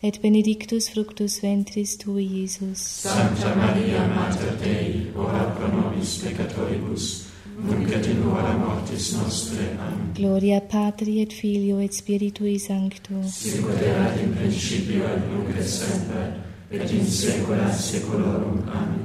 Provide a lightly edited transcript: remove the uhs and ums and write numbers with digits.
et benedictus fructus ventris tui, Iesus. Sancta Maria, Mater Dei, ora pro nobis peccatoribus, nunc et in hora mortis nostre. Amen. Gloria Patri et Filio et Spiritui Sancto. Sicut erat in principio et nunc et semper, et in saecula saeculorum. Amen.